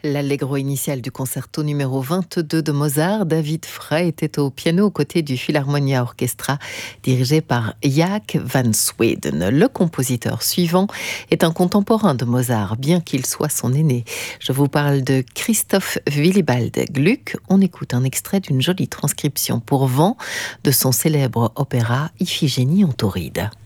L'allegro initial du concerto numéro 22 de Mozart, David Frey, était au piano aux côtés du Philharmonia Orchestra dirigé par Jaak van Sweden. Le compositeur suivant est un contemporain de Mozart, bien qu'il soit son aîné. Je vous parle de Christoph Willibald Gluck. On écoute un extrait d'une jolie transcription pour vent de son célèbre opéra Iphigénie en Tauride.